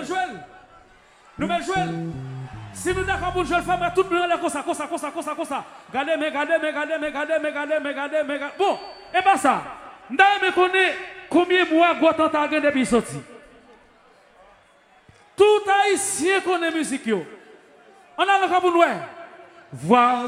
jouer. Nous allons jouer. Si nous d'accord pour jouer le femme, tout le monde est comme ça. Regardez, mais regardez. Bon, et pas ça. Nous connaissons combien de mois Gotan a gagné depuis sorti. Tout haïtien connaît musique. On a le cas pour nous. Voir